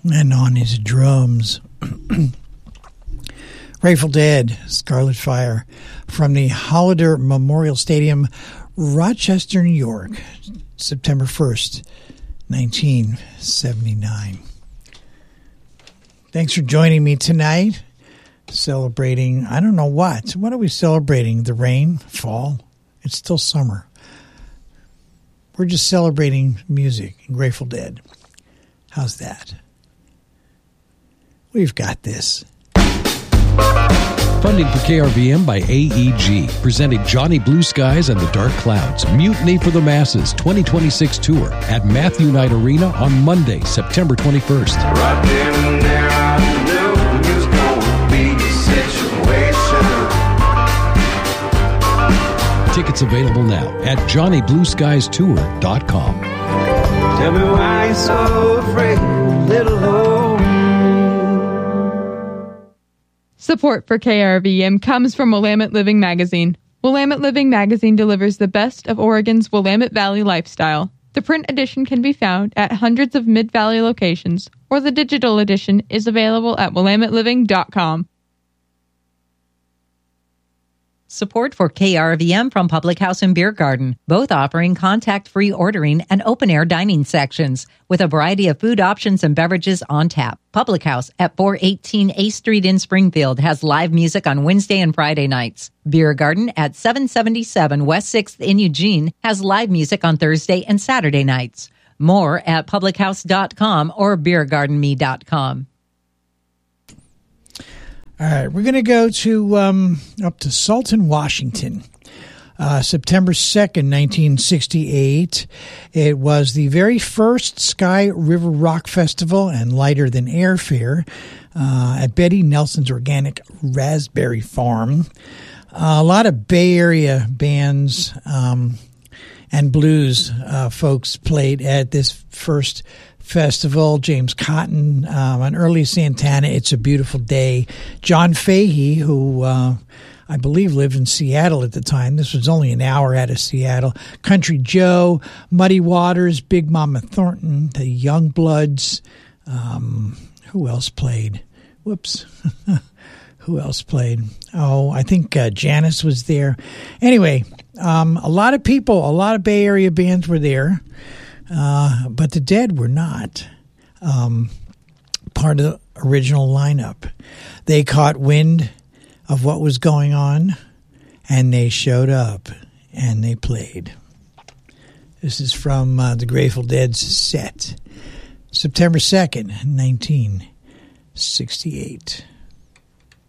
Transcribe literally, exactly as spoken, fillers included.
And on his drums, Grateful Dead, Scarlet Fire, from the Holliday Memorial Stadium, Rochester, New York, September first, nineteen seventy-nine. Thanks for joining me tonight, celebrating, I don't know what. What are we celebrating? The rain? Fall? It's still summer. We're just celebrating music and Grateful Dead. How's that? We've got this. Funding for K R V M by A E G, presenting Johnny Blue Skies and the Dark Clouds, Mutiny for the Masses twenty twenty-six tour at Matthew Knight Arena on Monday, September twenty-first. Right then and there I knew it was gonna be a situation. Tickets available now at johnny blue skies tour dot com. Tell me why you're so afraid, little home. Support for K R V M comes from Willamette Living Magazine. Willamette Living Magazine delivers the best of Oregon's Willamette Valley lifestyle. The print edition can be found at hundreds of Mid-Valley locations, or the digital edition is available at willamette living dot com. Support for K R V M from Public House and Beer Garden, both offering contact-free ordering and open-air dining sections, with a variety of food options and beverages on tap. Public House at four eighteen eighth Street in Springfield has live music on Wednesday and Friday nights. Beer Garden at seven seventy-seven West sixth in Eugene has live music on Thursday and Saturday nights. More at public house dot com or beer garden me dot com. All right, we're going to go to um, up to Salton, Washington. Uh, September second, nineteen sixty-eight. It was the very first Sky River Rock Festival and Lighter Than Air Fair uh, at Betty Nelson's Organic Raspberry Farm. Uh, a lot of Bay Area bands um, and blues uh, folks played at this first festival. James Cotton, um, an early Santana, It's a Beautiful Day. John Fahey, who uh, I believe lived in Seattle at the time. This was only an hour out of Seattle. Country Joe, Muddy Waters, Big Mama Thornton, the Youngbloods. Um, who else played? Whoops. Who else played? Oh, I think uh, Janice was there. Anyway, um, a lot of people, a lot of Bay Area bands were there. Uh, but the Dead were not um, part of the original lineup. They caught wind of what was going on, and they showed up, and they played. This is from uh, the Grateful Dead's set, September second, nineteen sixty-eight.